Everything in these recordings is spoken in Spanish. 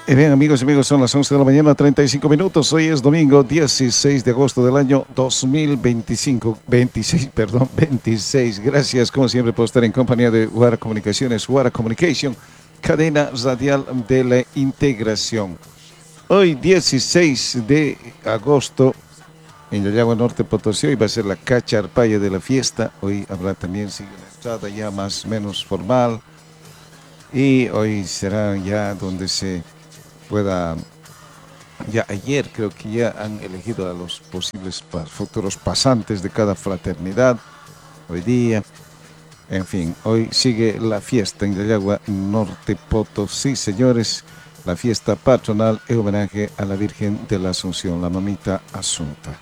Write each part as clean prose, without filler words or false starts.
Bien, amigos y amigos, son las 11 de la mañana, 35 minutos. Hoy es domingo 16 de agosto del año 2025, 26, perdón, 26. Gracias, como siempre, por estar en compañía de Guara Comunicaciones, Guara Communication, cadena radial de la integración. Hoy, 16 de agosto, en Yayagua Norte Potosí, hoy va a ser la cacharpaya de la fiesta. Hoy habrá también, sigue una entrada ya más o menos formal. Y hoy será ya donde se pueda, ya ayer creo que ya han elegido a los posibles futuros pasantes de cada fraternidad. Hoy día, en fin, hoy sigue la fiesta en Yayagua Norte Potosí, señores. La fiesta patronal en homenaje a la Virgen de la Asunción, la mamita Asunta.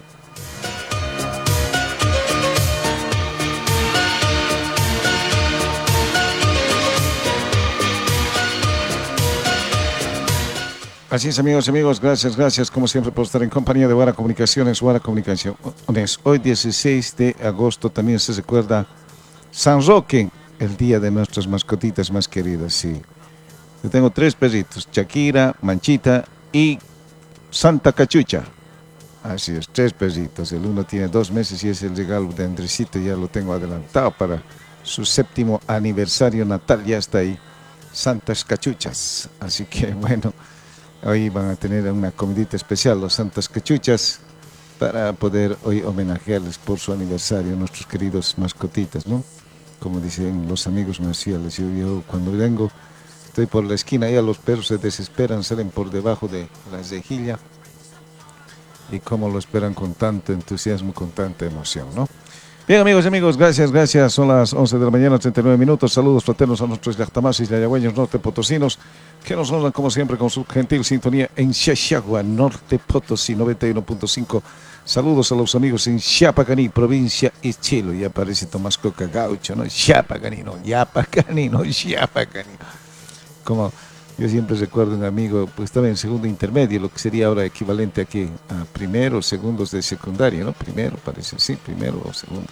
Así es, amigos y amigos, gracias como siempre por estar en compañía de Guara Comunicaciones, Guara Comunicaciones. Hoy 16 de agosto también se recuerda San Roque, el día de nuestras mascotitas más queridas, sí. Yo tengo 3 perritos, Shakira, Manchita y Santa Cachucha. Así es, 3 perritos. El uno tiene 2 meses y es el regalo de Andresito, ya lo tengo adelantado para su 7º aniversario natal, ya está ahí. Santas Cachuchas. Así que bueno, hoy van a tener una comidita especial, los Santas Cachuchas, para poder hoy homenajearles por su aniversario, nuestros queridos mascotitas, ¿no? Como dicen los amigos marciales, yo cuando vengo, estoy por la esquina, ya los perros se desesperan, salen por debajo de la rejilla, y cómo lo esperan con tanto entusiasmo, con tanta emoción, ¿no? Bien, amigos y amigos, gracias. Son las 11 de la mañana, 39 minutos. Saludos fraternos a nuestros yactamasis y yayagüeños norte potosinos que nos honran como siempre con su gentil sintonía en Xaxagua, Norte Potosí 91.5. Saludos a los amigos en Chiapacaní, provincia de Chilo. Ya parece Tomás Coca Gaucho, ¿no? Chiapacaní, no, Chiapacaní. Como yo siempre recuerdo un amigo, pues estaba en segundo intermedio, lo que sería ahora equivalente aquí a primero, segundos de secundaria, ¿no? Primero, parece, sí, primero o segundo.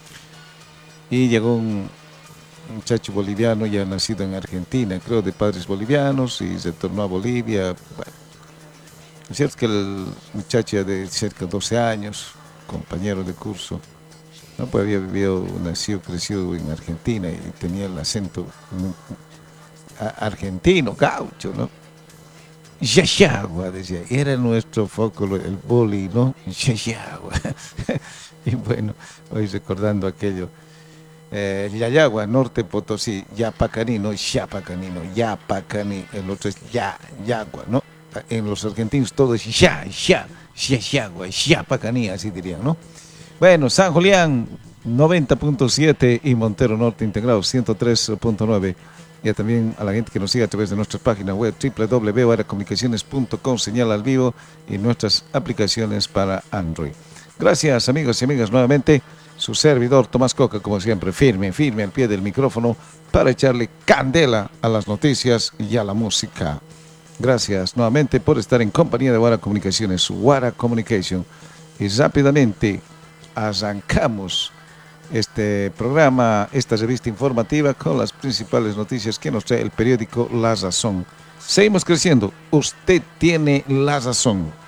Y llegó un muchacho boliviano ya nacido en Argentina, creo de padres bolivianos, y retornó a Bolivia. Bueno, lo cierto es que el muchacho de cerca de 12 años, compañero de curso, no, pues había vivido, nacido, crecido en Argentina y tenía el acento argentino, gaucho, ¿no? Yayagua, decía, era nuestro foco, el boli, ¿no? Yayagua. Y bueno, hoy recordando aquello. Yayagua, Norte Potosí, Yapacaní, no Yapacaní, no Yapacaní, el otro es Yagua, ¿no? En los argentinos todo es Yayagua, Yapacaní, así dirían, ¿no? Bueno, San Julián, 90.7 y Montero Norte integrado, 103.9. Y también a la gente que nos sigue a través de nuestra página web www.guaracomunicaciones.com, señal al vivo y nuestras aplicaciones para Android. Gracias, amigos y amigas, nuevamente. Su servidor Tomás Coca, como siempre, firme al pie del micrófono para echarle candela a las noticias y a la música. Gracias nuevamente por estar en compañía de Guara Comunicaciones, Guara Communication. Y rápidamente arrancamos este programa, esta revista informativa con las principales noticias que nos trae el periódico La Razón. Seguimos creciendo, usted tiene la razón.